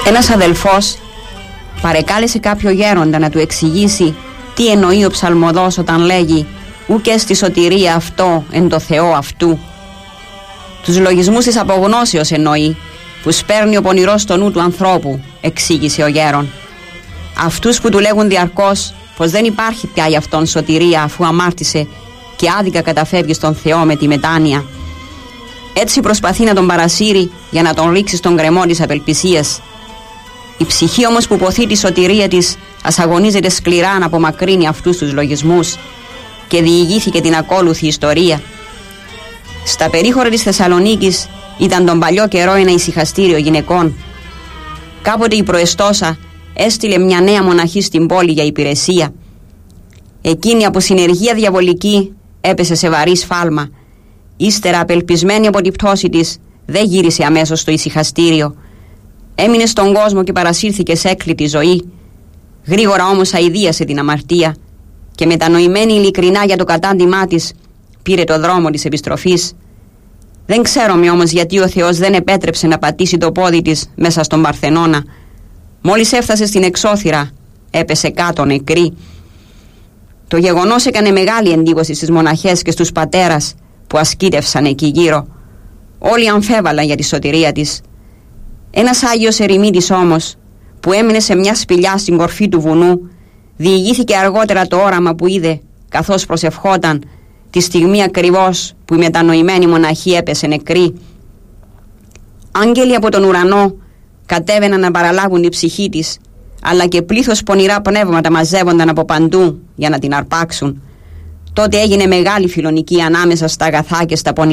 Ένας αδελφός παρεκάλεσε κάποιο γέροντα να του εξηγήσει τι εννοεί ο ψαλμοδός όταν λέγει «Ουκ στη σωτηρία αυτό εν το Θεό αυτού». Τους λογισμούς της απογνώσεως εννοεί, που σπέρνει ο πονηρός στο νου του ανθρώπου, εξήγησε ο γέρον. Αυτούς που του λέγουν διαρκώς πως δεν υπάρχει πια για αυτόν σωτηρία αφού αμάρτησε και άδικα καταφεύγει στον Θεό με τη μετάνοια. Έτσι προσπαθεί να τον παρασύρει για να τον ρίξει στον γκρεμό της απελπισίας. Η ψυχή όμως που ποθεί τη σωτηρία της ας αγωνίζεται σκληρά να απομακρύνει αυτούς τους λογισμούς και διηγήθηκε την ακόλουθη ιστορία. Στα περίχωρα της Θεσσαλονίκης ήταν τον παλιό καιρό ένα ησυχαστήριο γυναικών. Κάποτε η προεστόσα έστειλε μια νέα μοναχή στην πόλη για υπηρεσία. Εκείνη από συνεργία διαβολική έπεσε σε βαρύ σφάλμα. Ύστερα, απελπισμένη από την πτώση της, δεν γύρισε αμέσως στο ησυχαστήριο. Έμεινε στον κόσμο και παρασύρθηκε σε έκλητη ζωή. Γρήγορα όμως αηδίασε την αμαρτία και μετανοημένη ειλικρινά για το κατάντημά της πήρε το δρόμο της επιστροφής. Δεν ξέρουμε όμως γιατί ο Θεός δεν επέτρεψε να πατήσει το πόδι της μέσα στον Παρθενώνα. Μόλις έφτασε στην εξώθυρα έπεσε κάτω νεκρή. Το γεγονός έκανε μεγάλη εντύπωση στις μοναχές και στους πατέρας που ασκήτευσαν εκεί γύρω. Όλοι αμφέβαλαν για τη σωτηρία της. Ένας Άγιος ερημίτης όμως, που έμεινε σε μια σπηλιά στην κορφή του βουνού, διηγήθηκε αργότερα το όραμα που είδε καθώς προσευχόταν τη στιγμή ακριβώς που η μετανοημένη μοναχή έπεσε νεκρή. Άγγελοι από τον ουρανό κατέβαιναν να παραλάβουν την ψυχή της, αλλά και πλήθος πονηρά πνεύματα μαζεύονταν από παντού για να την αρπάξουν. Τότε έγινε μεγάλη φιλονική ανάμεσα στα αγαθά και στα πονηρά